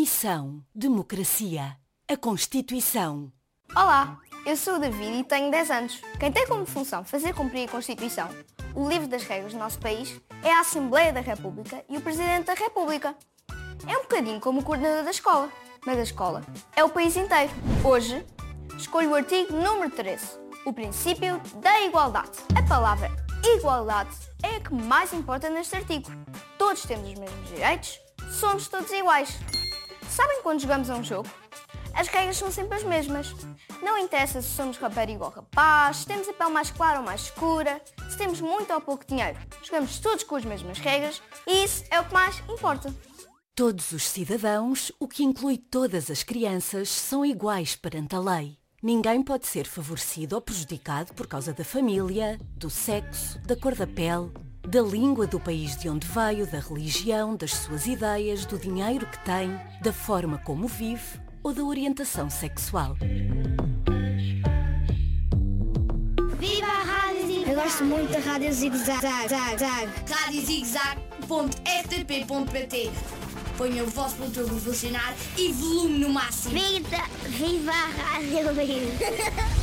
Missão Democracia. A Constituição. Olá, eu sou o David e tenho 10 anos. Quem tem como função fazer cumprir a Constituição, o livro das regras do nosso país, é a Assembleia da República e o Presidente da República. É um bocadinho como o coordenador da escola, mas a escola é o país inteiro. Hoje, escolho o artigo número 13, o princípio da igualdade. A palavra igualdade é a que mais importa neste artigo. Todos temos os mesmos direitos, somos todos iguais. Sabem quando jogamos a um jogo? As regras são sempre as mesmas. Não interessa se somos rapariga ou rapaz, se temos a pele mais clara ou mais escura, se temos muito ou pouco dinheiro. Jogamos todos com as mesmas regras e isso é o que mais importa. Todos os cidadãos, o que inclui todas as crianças, são iguais perante a lei. Ninguém pode ser favorecido ou prejudicado por causa da família, do sexo, da cor da pele, da língua do país de onde veio, da religião, das suas ideias, do dinheiro que tem, da forma como vive ou da orientação sexual. Viva a Rádio Zig-Zag! Eu gosto muito da Rádio Zig-Zag. RádioZigzag.rtp.pt. Ponha o vosso motor a funcionar e volume no máximo. Viva a Rádio Zig-Zag!